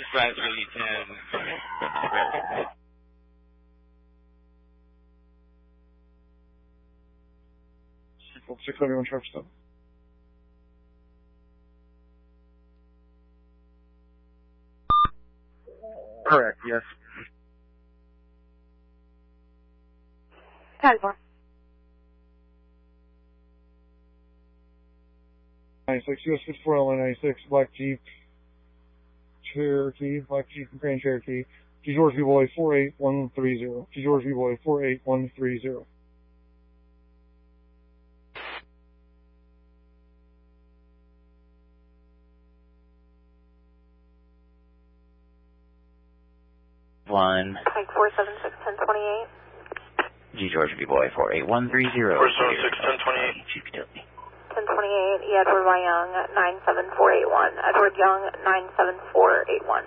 53010. Seatbelt 671 traffic stop. Correct, yes. California. 96, US 54 LA 96, Black Jeep, Cherokee, Black Jeep Grand Cherokee, G George V Boy 48130, G George V Boy 48130. One. Mike 476-1028. G George V Boy 48130. 476-1028. Chief Utility. 1028, E. Edward Y. Young, 97481. Edward Young, 97481.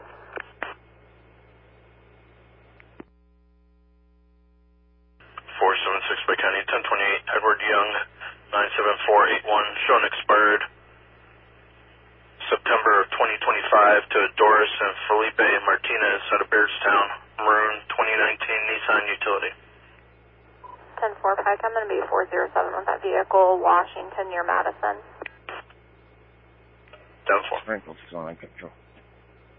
476 by County, 1028, Edward Young, 97481, shown expired September of 2025 to Doris and Felipe Martinez out of Beardstown, maroon 2019 Nissan Utility. 10-4, Pike, I'm going to be 407 with that vehicle, Washington near Madison. Down 4. Springfield 619 control.